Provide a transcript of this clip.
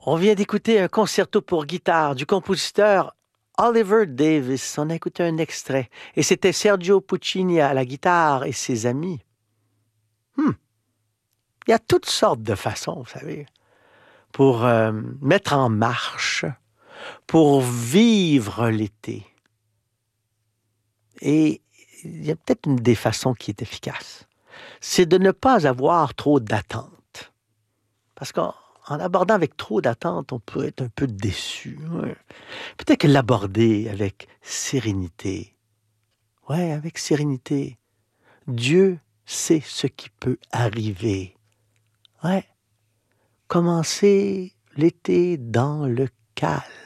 On vient d'écouter un concerto pour guitare du compositeur Oliver Davis. On a écouté un extrait et c'était Sergio Puccini à la guitare et ses amis. Hmm. Il y a toutes sortes de façons, vous savez, pour mettre en marche, pour vivre l'été. Et il y a peut-être une des façons qui est efficace. C'est de ne pas avoir trop d'attentes. Parce qu'en abordant avec trop d'attentes, on peut être un peu déçu. Ouais. Peut-être que l'aborder avec sérénité. Ouais, avec sérénité. Dieu sait ce qui peut arriver. Ouais. Commencer l'été dans le calme.